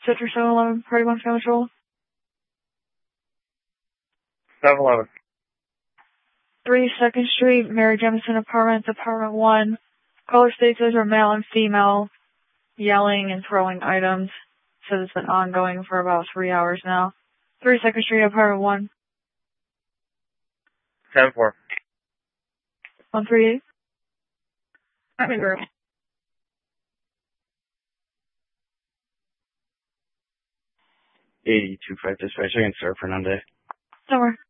Citrus 711, Party 1 Family Control. 711. 3 2nd Street, Mary Jemison Apartments, Apartment 1. Caller states those were male and female, yelling and throwing items. Says it's been ongoing for about 3 hours now. 3 2nd Street, Apartment 1. 10-4. 138. Apartment group. 82-5 dispatch. I can start Fernandez. Somewhere.